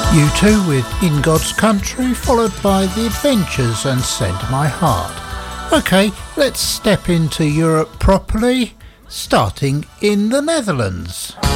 U2 with In God's Country, followed by The Adventures and Send My Heart. OK, let's step into Europe properly, starting in the Netherlands.